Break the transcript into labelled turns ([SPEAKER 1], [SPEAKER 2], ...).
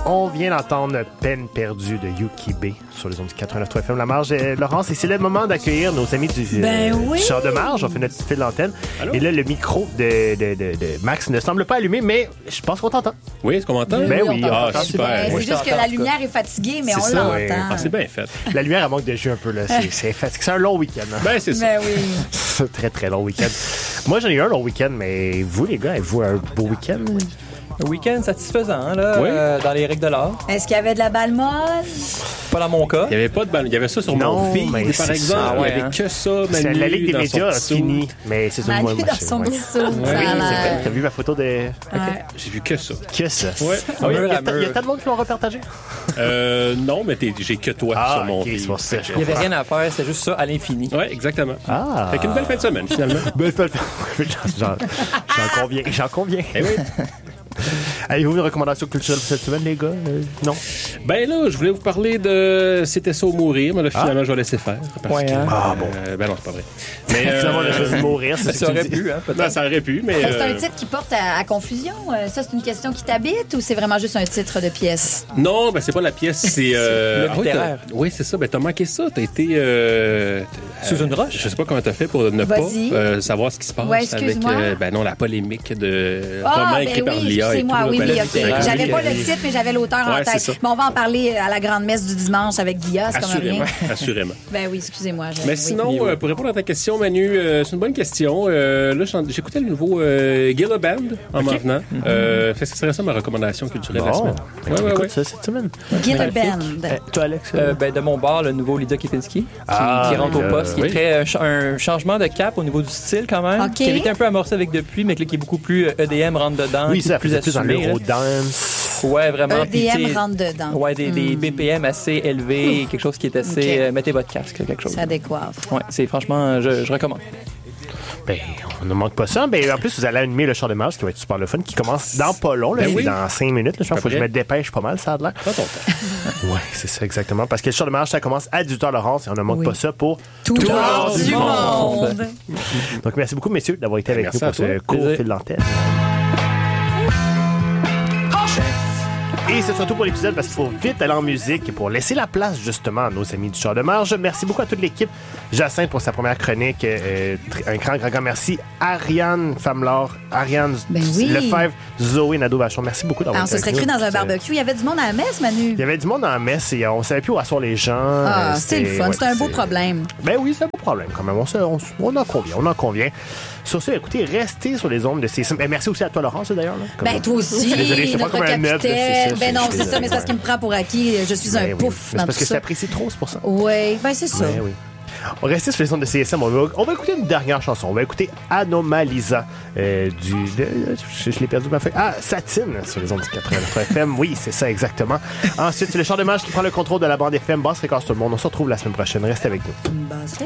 [SPEAKER 1] On vient d'entendre Peine perdue de Yuki B sur les ondes du 89.3 FM La Marge. Laurence, et c'est le moment d'accueillir nos amis du Char de Marge. On fait notre petite file d'antenne.
[SPEAKER 2] Allô?
[SPEAKER 1] Et là, le micro de Max ne semble pas allumé, mais je pense qu'on t'entend.
[SPEAKER 2] Oui, est-ce qu'on m'entend?
[SPEAKER 1] Ben oui, on
[SPEAKER 2] Ah,
[SPEAKER 1] t'entend.
[SPEAKER 2] super.
[SPEAKER 3] C'est juste que la lumière est fatiguée, mais
[SPEAKER 1] C'est
[SPEAKER 3] on
[SPEAKER 1] ça,
[SPEAKER 3] l'entend.
[SPEAKER 1] oui.
[SPEAKER 2] Ah, c'est bien fait.
[SPEAKER 1] La lumière, elle manque de jus un peu. Là. C'est fatigué. C'est un long week-end. Hein.
[SPEAKER 2] Ben, c'est ça.
[SPEAKER 3] Ben oui.
[SPEAKER 1] C'est un très, très long week-end. Moi, j'en ai eu un long week-end, mais vous, les gars, avez-vous un beau week-end?
[SPEAKER 4] Un week-end satisfaisant, là,
[SPEAKER 2] Oui.
[SPEAKER 4] dans les règles de l'art.
[SPEAKER 3] Est-ce qu'il y avait de la balle molle?
[SPEAKER 4] Pas dans mon cas.
[SPEAKER 2] Il n'y avait pas de ballon. Il y avait ça sur
[SPEAKER 1] Non,
[SPEAKER 2] mon feed,
[SPEAKER 1] mais
[SPEAKER 2] par
[SPEAKER 1] c'est
[SPEAKER 2] exemple.
[SPEAKER 4] ça, ouais,
[SPEAKER 2] Il n'y avait
[SPEAKER 4] hein.
[SPEAKER 2] que ça,
[SPEAKER 1] C'est
[SPEAKER 2] Manu,
[SPEAKER 1] la Ligue des
[SPEAKER 2] dans son
[SPEAKER 1] médias a
[SPEAKER 2] petit saut.
[SPEAKER 1] fini, mais c'est ça.
[SPEAKER 3] Manu
[SPEAKER 1] moi,
[SPEAKER 3] dans son
[SPEAKER 1] ouais.
[SPEAKER 3] petit saut,
[SPEAKER 1] Oui,
[SPEAKER 3] ça a
[SPEAKER 1] c'est
[SPEAKER 3] l'air.
[SPEAKER 1] vrai. T'as vu ma photo de...
[SPEAKER 3] Ouais.
[SPEAKER 2] J'ai vu que ça.
[SPEAKER 1] Que ça?
[SPEAKER 2] Ouais.
[SPEAKER 1] Ah oui,
[SPEAKER 4] Mur
[SPEAKER 1] il y
[SPEAKER 4] à
[SPEAKER 1] a
[SPEAKER 4] mur.
[SPEAKER 1] tant de monde qui l'ont repartagé.
[SPEAKER 2] Non, mais j'ai que toi sur mon
[SPEAKER 1] ok,
[SPEAKER 2] feed.
[SPEAKER 1] c'est pour ça.
[SPEAKER 4] Il n'y avait rien à faire, c'était juste ça à l'infini.
[SPEAKER 2] Oui, exactement.
[SPEAKER 1] Ah.
[SPEAKER 2] Fait qu'une belle fin de semaine, finalement.
[SPEAKER 1] J'en conviens.
[SPEAKER 2] Eh oui.
[SPEAKER 1] Avez-vous une recommandation culturelle pour cette semaine, les gars? Non?
[SPEAKER 2] Ben là, je voulais vous parler de C'était ça ou mourir, mais là, finalement, je vais laisser faire. Parce
[SPEAKER 4] Ouais,
[SPEAKER 2] que,
[SPEAKER 4] hein?
[SPEAKER 1] Ah, bon.
[SPEAKER 2] Ben non, c'est pas vrai. Mais,
[SPEAKER 1] Finalement, on a choisi de mourir. C'est ce
[SPEAKER 4] Ça
[SPEAKER 1] que tu
[SPEAKER 4] aurait
[SPEAKER 1] me dis.
[SPEAKER 4] pu, hein, peut-être.
[SPEAKER 2] ben, ça aurait pu, mais...
[SPEAKER 3] C'est un titre qui porte à confusion. Ça, c'est une question qui t'habite ou c'est vraiment juste un titre de pièce?
[SPEAKER 2] Non, ben c'est pas la pièce, c'est...
[SPEAKER 4] Le
[SPEAKER 2] oui,
[SPEAKER 4] littéraire.
[SPEAKER 2] oui, c'est ça. Ben t'as manqué ça. T'as été...
[SPEAKER 4] Sous une roche?
[SPEAKER 2] Je sais pas comment t'as fait pour ne
[SPEAKER 3] Vas-y.
[SPEAKER 2] pas savoir ce qui se passe
[SPEAKER 3] Ouais,
[SPEAKER 2] avec
[SPEAKER 3] excuse-moi.
[SPEAKER 2] Ben non, la polémique de
[SPEAKER 3] Ah,
[SPEAKER 2] roman
[SPEAKER 3] ben
[SPEAKER 2] écrit par
[SPEAKER 3] oui,
[SPEAKER 2] l'IA et
[SPEAKER 3] excusez-moi,
[SPEAKER 2] tout.
[SPEAKER 3] oui,
[SPEAKER 2] là,
[SPEAKER 3] oui,
[SPEAKER 2] ben,
[SPEAKER 3] ok.
[SPEAKER 2] littéraire.
[SPEAKER 3] J'avais pas le titre, mais j'avais l'auteur en
[SPEAKER 2] Ouais, c'est
[SPEAKER 3] tête.
[SPEAKER 2] ça.
[SPEAKER 3] Mais on va en parler à la grande messe du dimanche avec Guilla, c'est comme
[SPEAKER 2] Assurément,
[SPEAKER 3] rien.
[SPEAKER 2] assurément.
[SPEAKER 3] Ben oui, excusez-moi.
[SPEAKER 2] Mais
[SPEAKER 3] oui.
[SPEAKER 2] sinon, pour répondre à ta question, Manu, c'est une bonne question. Là, j'écoutais le nouveau Gilla Band en m'en venant. Fait que ce serait ça ma recommandation culturelle de la
[SPEAKER 1] Bon.
[SPEAKER 2] semaine.
[SPEAKER 1] Écoute ça cette semaine.
[SPEAKER 3] Gilla Band.
[SPEAKER 1] Toi, Alex?
[SPEAKER 4] De mon bar, le nouveau Lydia Kepinski, qui rentre au poste, qui
[SPEAKER 2] oui.
[SPEAKER 4] est très un changement de cap au niveau du style quand même,
[SPEAKER 3] Ok.
[SPEAKER 4] qui avait été un peu amorcé avec Depuis, mais que là, qui est beaucoup plus EDM rentre dedans,
[SPEAKER 1] Oui,
[SPEAKER 4] qui
[SPEAKER 1] ça
[SPEAKER 4] est plus
[SPEAKER 1] faisait plus dans
[SPEAKER 4] assumé. là.
[SPEAKER 1] l'eurodance.
[SPEAKER 4] Ouais, vraiment. Puis, tu
[SPEAKER 3] EDM
[SPEAKER 4] sais,
[SPEAKER 3] rentre dedans.
[SPEAKER 4] Ouais, des BPM assez élevés, quelque chose qui est assez.
[SPEAKER 3] Ok.
[SPEAKER 4] Mettez votre casque, quelque chose.
[SPEAKER 3] Ça décoiffe.
[SPEAKER 4] Ouais, c'est franchement, je recommande.
[SPEAKER 1] Ben, on ne manque pas ça. Ben, en plus, vous allez animer le char de marche qui va être super le fun, qui commence dans pas long, là,
[SPEAKER 2] Ben oui.
[SPEAKER 1] dans 5 minutes. Là, je pense qu'il faut que je me dépêche pas mal, ça a l'air.
[SPEAKER 2] Pas ton temps.
[SPEAKER 1] Ouais, c'est ça, exactement. Parce que le char de marche, ça commence à 18h, Laurence, et on ne manque
[SPEAKER 3] Oui.
[SPEAKER 1] pas ça pour
[SPEAKER 3] Tout l'or du monde.
[SPEAKER 1] Donc, merci beaucoup, messieurs, d'avoir été avec
[SPEAKER 2] Merci
[SPEAKER 1] nous pour
[SPEAKER 2] à toi.
[SPEAKER 1] ce court
[SPEAKER 4] Plaisir.
[SPEAKER 1] fil d'antenne. Et c'est surtout pour l'épisode parce qu'il faut vite aller en musique pour laisser la place justement à nos amis du Char de Marge. Merci beaucoup à toute l'équipe. Jacinthe pour sa première chronique. Un grand merci. Ariane Famelard, Ariane
[SPEAKER 3] Ben oui.
[SPEAKER 1] Lefebvre, Zoé Nadeau-Vachon. Merci beaucoup d'avoir
[SPEAKER 3] Ah, on
[SPEAKER 1] été
[SPEAKER 3] se serait
[SPEAKER 1] avec
[SPEAKER 3] cru
[SPEAKER 1] nous.
[SPEAKER 3] dans un barbecue. Il y avait du monde à la messe, Manu.
[SPEAKER 1] Il y avait du monde dans la messe et on savait plus où asseoir les gens.
[SPEAKER 3] Ah, c'est le fun.
[SPEAKER 1] ouais,
[SPEAKER 3] C'est un beau problème.
[SPEAKER 1] Ben oui, c'est un beau problème quand même. On en convient. Sur ce, écoutez, restez sur les ondes de CSM. Ben, merci aussi à toi, Laurence, d'ailleurs. Là, comme-
[SPEAKER 3] Ben, toi aussi,
[SPEAKER 1] Désolé, je sais pas
[SPEAKER 3] notre
[SPEAKER 1] comme un meuble.
[SPEAKER 3] capitaine. Ben non,
[SPEAKER 1] je suis
[SPEAKER 3] c'est ça, mais c'est parce qu'il me prend pour acquis. Je suis
[SPEAKER 1] Ben
[SPEAKER 3] un
[SPEAKER 1] oui.
[SPEAKER 3] pouf
[SPEAKER 1] Mais
[SPEAKER 3] dans
[SPEAKER 1] c'est parce
[SPEAKER 3] tout
[SPEAKER 1] que
[SPEAKER 3] ça.
[SPEAKER 1] t'apprécies trop, c'est pour ça.
[SPEAKER 3] Oui, ben c'est ça.
[SPEAKER 1] Ben oui. On reste sur les ondes de CSM. On va écouter une dernière chanson. On va écouter Anomalisa je l'ai perdu ma feuille. Ah, Satine sur les ondes du 89 FM. Oui, c'est ça exactement. Ensuite, c'est le char de marche qui prend le contrôle de la bande FM. Basse fréquence tout le monde. On se retrouve la semaine prochaine. Restez avec nous.
[SPEAKER 3] Basse